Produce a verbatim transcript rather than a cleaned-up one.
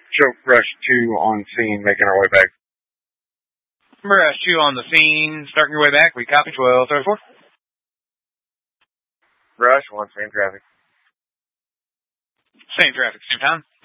Choke Rush two on scene, making our way back. Rush two on the scene, starting your way back. We copy twelve thirty-four. Rush one, same traffic. Same traffic, same time.